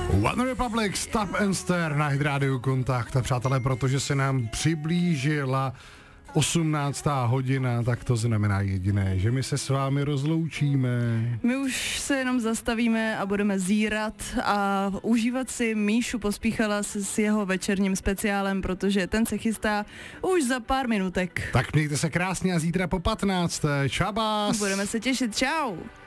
One Republic, Stop and Stare na Hit Radio Kontakt. A přátelé, protože se nám přiblížila 18. hodina, tak to znamená jediné, že my se s vámi rozloučíme. My už se jenom zastavíme a budeme zírat a užívat si Míšu Pospíchala s jeho večerním speciálem, protože ten se chystá už za pár minutek. Tak mějte se krásně a zítra po 15. Čabás. Budeme se těšit, čau.